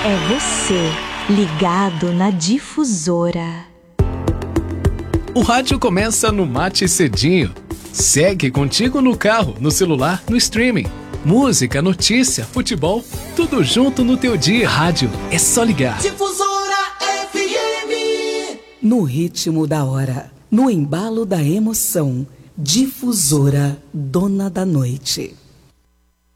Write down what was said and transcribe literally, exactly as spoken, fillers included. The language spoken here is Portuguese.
É você, ligado na Difusora. O rádio começa no Mate Cedinho. Segue contigo no carro, no celular, no streaming. Música, notícia, futebol, tudo junto no teu dia. Rádio, é só ligar. Difusora F M. No ritmo da hora, no embalo da emoção. Difusora, dona da noite.